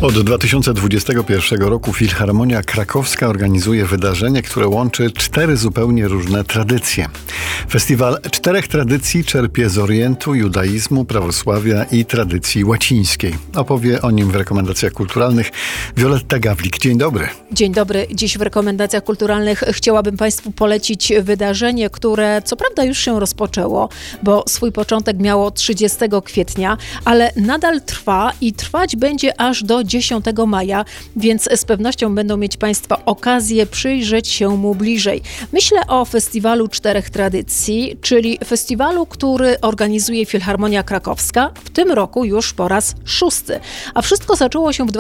Od 2021 roku Filharmonia Krakowska organizuje wydarzenie, które łączy 4 zupełnie różne tradycje. Festiwal 4 tradycji czerpie z Orientu, judaizmu, prawosławia i tradycji łacińskiej. Opowie o nim w rekomendacjach kulturalnych Wioletta Gawlik. Dzień dobry. Dzień dobry. Dziś w rekomendacjach kulturalnych chciałabym Państwu polecić wydarzenie, które co prawda już się rozpoczęło, bo swój początek miało 30 kwietnia, ale nadal trwa i trwać będzie aż do 10 maja, więc z pewnością będą mieć Państwo okazję przyjrzeć się mu bliżej. Myślę o Festiwalu 4 Tradycji, czyli festiwalu, który organizuje Filharmonia Krakowska, w tym roku już po raz 6. A wszystko zaczęło się w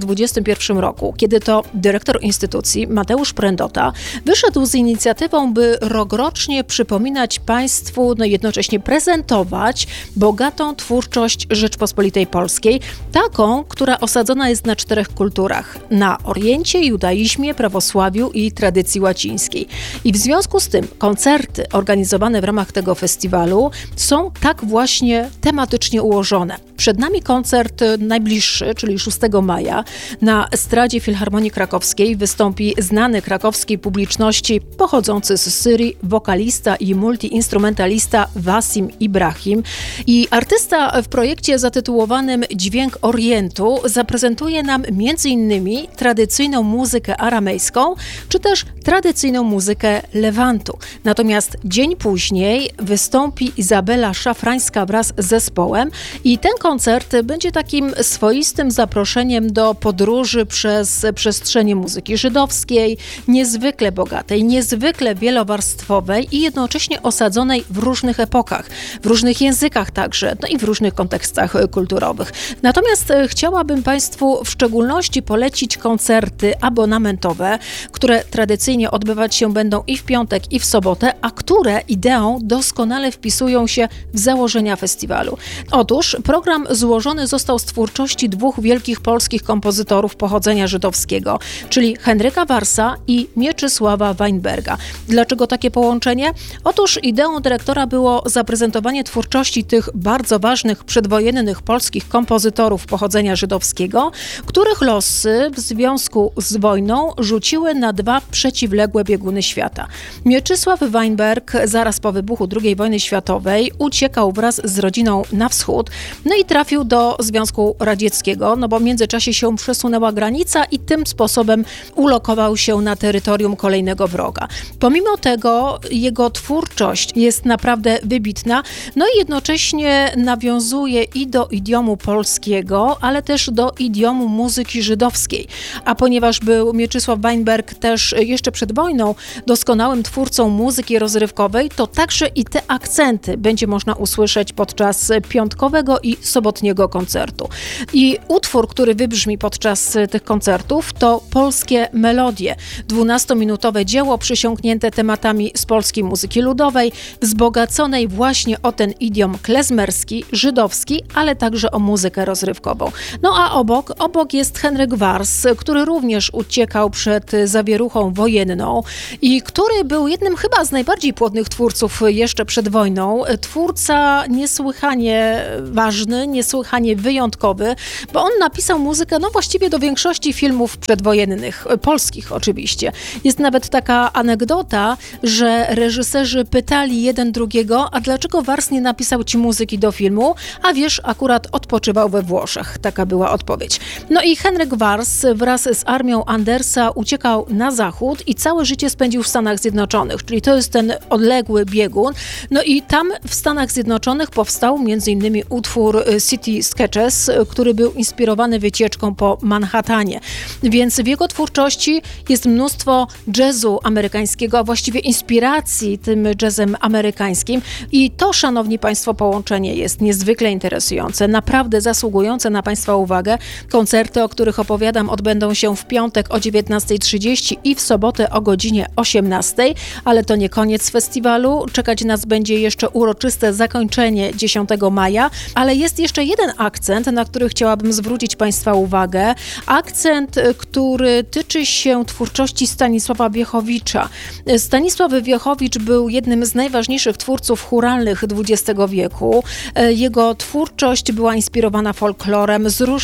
2021 roku, kiedy to dyrektor instytucji, Mateusz Prędota, wyszedł z inicjatywą, by rokrocznie przypominać Państwu, jednocześnie prezentować bogatą twórczość Rzeczpospolitej Polskiej, taką, która osadzona jest na 4 kulturach: na Oriencie, judaizmie, prawosławiu i tradycji łacińskiej. I w związku z tym koncerty organizowane w ramach tego festiwalu są tak właśnie tematycznie ułożone. Przed nami koncert najbliższy, czyli 6 maja. Na estradzie Filharmonii Krakowskiej wystąpi znany krakowskiej publiczności pochodzący z Syrii wokalista i multiinstrumentalista Wasim Ibrahim. I artysta w projekcie zatytułowanym Dźwięk Orientu zaprezentuje nam m.in. tradycyjną muzykę aramejską, czy też tradycyjną muzykę Lewantu. Natomiast dzień później wystąpi Izabela Szafrańska wraz z zespołem i ten koncert będzie takim swoistym zaproszeniem do podróży przez przestrzenie muzyki żydowskiej, niezwykle bogatej, niezwykle wielowarstwowej i jednocześnie osadzonej w różnych epokach, w różnych językach także, i w różnych kontekstach kulturowych. Natomiast chciałabym Państwu w szczególności polecić koncerty abonamentowe, które tradycyjnie odbywać się będą i w piątek, i w sobotę, a które ideą doskonale wpisują się w założenia festiwalu. Otóż program złożony został z twórczości 2 wielkich polskich kompozytorów pochodzenia żydowskiego, czyli Henryka Warsa i Mieczysława Weinberga. Dlaczego takie połączenie? Otóż ideą dyrektora było zaprezentowanie twórczości tych bardzo ważnych przedwojennych polskich kompozytorów pochodzenia żydowskiego, których losy w związku z wojną rzuciły na 2 przeciwległe bieguny świata. Mieczysław Weinberg zaraz po wybuchu II wojny światowej uciekał wraz z rodziną na wschód, i trafił do Związku Radzieckiego, bo w międzyczasie się przesunęła granica i tym sposobem ulokował się na terytorium kolejnego wroga. Pomimo tego jego twórczość jest naprawdę wybitna, i jednocześnie nawiązuje i do idiomu polskiego, ale też do idiomu muzyki żydowskiej. A ponieważ był Mieczysław Weinberg też jeszcze przed wojną doskonałym twórcą muzyki rozrywkowej, to także i te akcenty będzie można usłyszeć podczas piątkowego i sobotniego koncertu. I utwór, który wybrzmi podczas tych koncertów, to Polskie Melodie. 12-minutowe dzieło przysiągnięte tematami z polskiej muzyki ludowej, wzbogaconej właśnie o ten idiom klezmerski, żydowski, ale także o muzykę rozrywkową. A obok jest Henryk Wars, który również uciekał przed zawieruchą wojenną i który był jednym chyba z najbardziej płodnych twórców jeszcze przed wojną. Twórca niesłychanie ważny, niesłychanie wyjątkowy, bo on napisał muzykę właściwie do większości filmów przedwojennych, polskich oczywiście. Jest nawet taka anegdota, że reżyserzy pytali jeden drugiego, a dlaczego Wars nie napisał ci muzyki do filmu? A wiesz, akurat odpoczywał we Włoszech. Taka była odpowiedź. I Henryk Wars wraz z armią Andersa uciekał na zachód i całe życie spędził w Stanach Zjednoczonych, czyli to jest ten odległy biegun. I tam w Stanach Zjednoczonych powstał m.in. utwór City Sketches, który był inspirowany wycieczką po Manhattanie. Więc w jego twórczości jest mnóstwo jazzu amerykańskiego, a właściwie inspiracji tym jazzem amerykańskim. I to, szanowni Państwo, połączenie jest niezwykle interesujące, naprawdę zasługujące na Państwa uwagę. Koncerty, o których opowiadam, odbędą się w piątek o 19:30 i w sobotę o godzinie 18:00, ale to nie koniec festiwalu. Czekać nas będzie jeszcze uroczyste zakończenie 10 maja, ale jest jeszcze jeden akcent, na który chciałabym zwrócić Państwa uwagę. Akcent, który tyczy się twórczości Stanisława Wiechowicza. Stanisław Wiechowicz był jednym z najważniejszych twórców chóralnych XX wieku. Jego twórczość była inspirowana folklorem z różnych regionów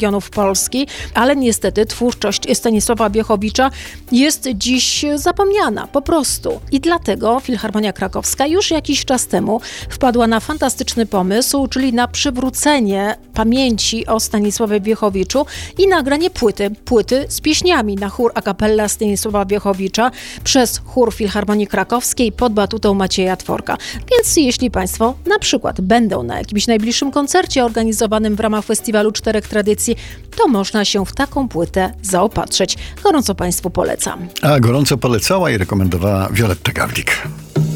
regionów Polski, ale niestety twórczość Stanisława Biechowicza jest dziś zapomniana, po prostu. I dlatego Filharmonia Krakowska już jakiś czas temu wpadła na fantastyczny pomysł, czyli na przywrócenie pamięci o Stanisławie Biechowiczu i nagranie płyty z pieśniami na chór a cappella Stanisława Biechowicza przez chór Filharmonii Krakowskiej pod batutą Macieja Tworka. Więc jeśli Państwo na przykład będą na jakimś najbliższym koncercie organizowanym w ramach Festiwalu Czterech Tradycji, to można się w taką płytę zaopatrzyć. Gorąco Państwu polecam. A gorąco polecała i rekomendowała Wioletta Gawlik.